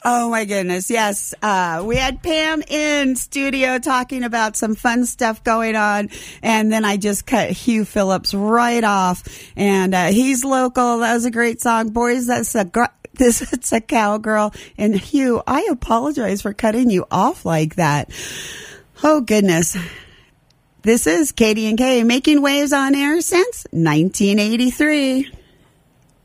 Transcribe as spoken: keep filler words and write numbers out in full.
Oh, my goodness. Yes. Uh, we had Pam in studio talking about some fun stuff going on. And then I just cut Hugh Phillips right off. And uh, he's local. That was a great song. Boys, that's a gr- this it's a cowgirl. And Hugh, I apologize for cutting you off like that. Oh, goodness. This is Katie and Kay making waves on air since nineteen eighty-three.